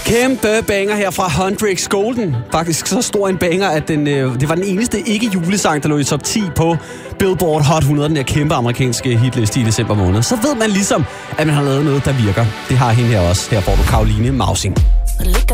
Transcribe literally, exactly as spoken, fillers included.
Kæmpe banger her fra Hendrix Golden. Faktisk så stor en banger, at den, øh, det var den eneste ikke-julesang, der lå i top ti på Billboard Hot hundrede, den her kæmpe amerikanske hitliste i december måned. Så ved man ligesom, at man har lavet noget, der virker. Det har hende her også. Her får du Caroline Mausing. Ligger